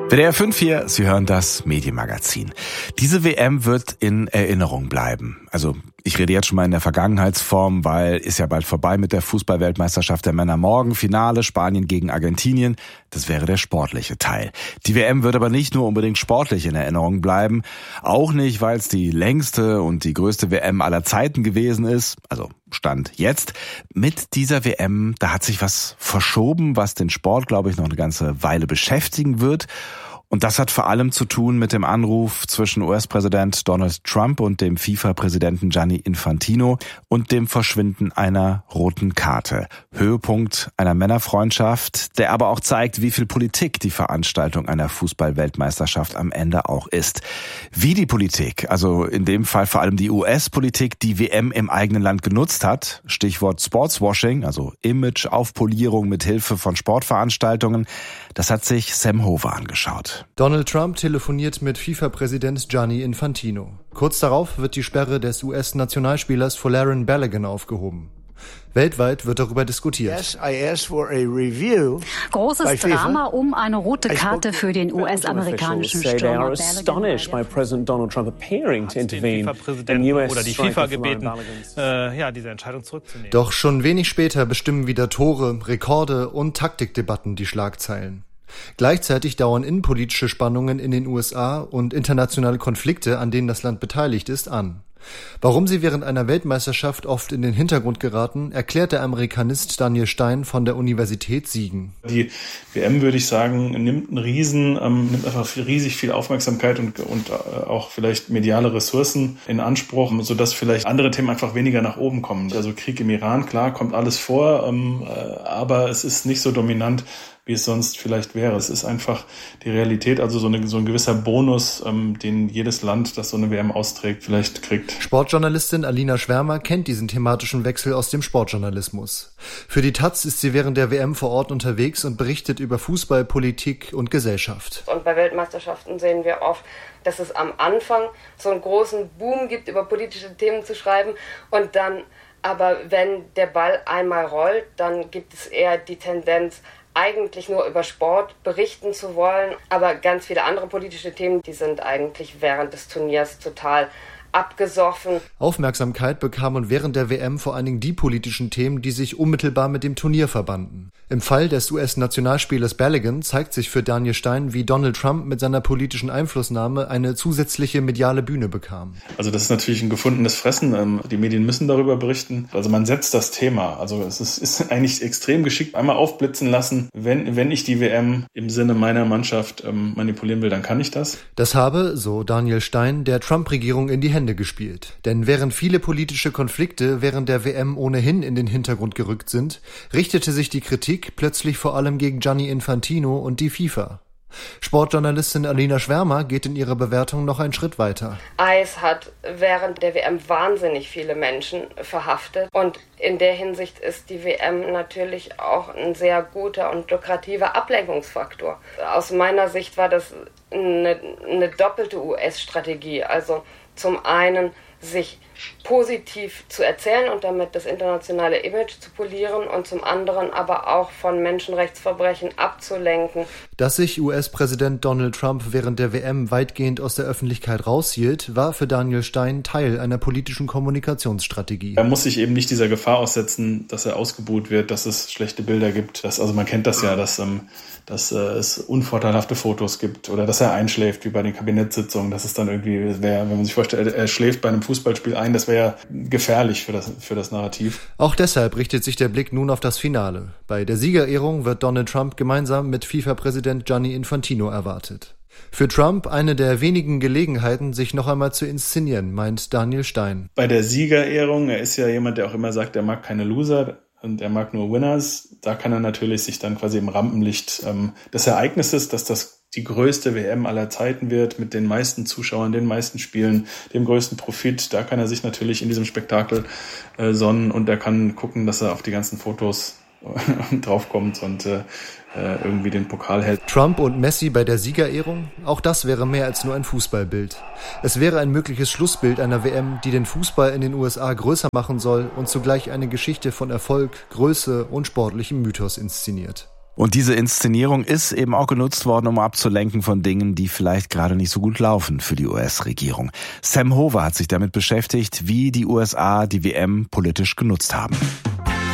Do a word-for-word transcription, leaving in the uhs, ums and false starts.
W D R fünf hier, Sie hören das Medienmagazin. Diese W M wird in Erinnerung bleiben. Also ich rede jetzt schon mal in der Vergangenheitsform, weil ist ja bald vorbei mit der Fußball-Weltmeisterschaft der Männer morgen. Finale Spanien gegen Argentinien. Das wäre der sportliche Teil. Die W M wird aber nicht nur unbedingt sportlich in Erinnerung bleiben. Auch nicht, weil es die längste und die größte W M aller Zeiten gewesen ist. Also Stand jetzt. Mit dieser W M, da hat sich was verschoben, was den Sport, glaube ich, noch eine ganze Weile beschäftigen wird. Und das hat vor allem zu tun mit dem Anruf zwischen U S-Präsident Donald Trump und dem FIFA-Präsidenten Gianni Infantino und dem Verschwinden einer roten Karte. Höhepunkt einer Männerfreundschaft, der aber auch zeigt, wie viel Politik die Veranstaltung einer Fußball-Weltmeisterschaft am Ende auch ist. Wie die Politik, also in dem Fall vor allem die U S-Politik, die W M im eigenen Land genutzt hat, Stichwort Sportswashing, also Image-Aufpolierung mit Hilfe von Sportveranstaltungen, das hat sich Sam Hover angeschaut. Donald Trump telefoniert mit FIFA-Präsident Gianni Infantino. Kurz darauf wird die Sperre des U S-Nationalspielers Folarin Balogun aufgehoben. Weltweit wird darüber diskutiert. Großes Drama um eine rote Karte für den U S-amerikanischen Stürmer Balogun. Oder die FIFA gebeten, äh, ja, diese Entscheidung zurückzunehmen. Doch schon wenig später bestimmen wieder Tore, Rekorde und Taktikdebatten die Schlagzeilen. Gleichzeitig dauern innenpolitische Spannungen in den U S A und internationale Konflikte, an denen das Land beteiligt ist, an. Warum sie während einer Weltmeisterschaft oft in den Hintergrund geraten, erklärt der Amerikanist Daniel Stein von der Universität Siegen. Die W M, würde ich sagen, nimmt einen Riesen, ähm, nimmt einfach viel, riesig viel Aufmerksamkeit und, und äh, auch vielleicht mediale Ressourcen in Anspruch, sodass vielleicht andere Themen einfach weniger nach oben kommen. Also Krieg im Iran, klar, kommt alles vor, ähm, äh, aber es ist nicht so dominant, wie es sonst vielleicht wäre. Es ist einfach die Realität, also so, eine, so ein gewisser Bonus, ähm, den jedes Land, das so eine W M austrägt, vielleicht kriegt. Sportjournalistin Alina Schwärmer kennt diesen thematischen Wechsel aus dem Sportjournalismus. Für die Taz ist sie während der W M vor Ort unterwegs und berichtet über Fußball, Politik und Gesellschaft. Und bei Weltmeisterschaften sehen wir oft, dass es am Anfang so einen großen Boom gibt, über politische Themen zu schreiben und dann, aber wenn der Ball einmal rollt, dann gibt es eher die Tendenz, eigentlich nur über Sport berichten zu wollen, aber ganz viele andere politische Themen, die sind eigentlich während des Turniers total abgesoffen. Aufmerksamkeit bekamen während der W M vor allen Dingen die politischen Themen, die sich unmittelbar mit dem Turnier verbanden. Im Fall des U S-Nationalspielers Balogun zeigt sich für Daniel Stein, wie Donald Trump mit seiner politischen Einflussnahme eine zusätzliche mediale Bühne bekam. Also das ist natürlich ein gefundenes Fressen. Die Medien müssen darüber berichten. Also man setzt das Thema. Also es ist, ist eigentlich extrem geschickt. Einmal aufblitzen lassen. Wenn, wenn ich die W M im Sinne meiner Mannschaft ähm, manipulieren will, dann kann ich das. Das habe, so Daniel Stein, der Trump-Regierung in die Hände gespielt. Denn während viele politische Konflikte während der W M ohnehin in den Hintergrund gerückt sind, richtete sich die Kritik plötzlich vor allem gegen Gianni Infantino und die FIFA. Sportjournalistin Alina Schwärmer geht in ihrer Bewertung noch einen Schritt weiter. Eis hat während der W M wahnsinnig viele Menschen verhaftet und in der Hinsicht ist die W M natürlich auch ein sehr guter und lukrativer Ablenkungsfaktor. Aus meiner Sicht war das eine, eine doppelte U S-Strategie, also zum einen sich positiv zu erzählen und damit das internationale Image zu polieren und zum anderen aber auch von Menschenrechtsverbrechen abzulenken. Dass sich U S-Präsident Donald Trump während der W M weitgehend aus der Öffentlichkeit raushielt, war für Daniel Stein Teil einer politischen Kommunikationsstrategie. Er muss sich eben nicht dieser Gefahr aussetzen, dass er ausgebuht wird, dass es schlechte Bilder gibt. Dass, also man kennt das ja, dass, ähm, dass äh, es unvorteilhafte Fotos gibt oder dass er einschläft, wie bei den Kabinettssitzungen. Das ist dann irgendwie, wär, wenn man sich vorstellt, er, er schläft bei einem Fußballspiel ein, das wäre ja gefährlich für das, für das Narrativ. Auch deshalb richtet sich der Blick nun auf das Finale. Bei der Siegerehrung wird Donald Trump gemeinsam mit FIFA-Präsident Gianni Infantino erwartet. Für Trump eine der wenigen Gelegenheiten, sich noch einmal zu inszenieren, meint Daniel Stein. Bei der Siegerehrung, er ist ja jemand, der auch immer sagt, er mag keine Loser und er mag nur Winners. Da kann er natürlich sich dann quasi im Rampenlicht ähm, des Ereignisses, dass das die größte W M aller Zeiten wird, mit den meisten Zuschauern, den meisten Spielen, dem größten Profit. Da kann er sich natürlich in diesem Spektakel äh, sonnen und er kann gucken, dass er auf die ganzen Fotos draufkommt und äh, irgendwie den Pokal hält. Trump und Messi bei der Siegerehrung? Auch das wäre mehr als nur ein Fußballbild. Es wäre ein mögliches Schlussbild einer W M, die den Fußball in den U S A größer machen soll und zugleich eine Geschichte von Erfolg, Größe und sportlichem Mythos inszeniert. Und diese Inszenierung ist eben auch genutzt worden, um abzulenken von Dingen, die vielleicht gerade nicht so gut laufen für die U S-Regierung. Sam Hover hat sich damit beschäftigt, wie die U S A die W M politisch genutzt haben.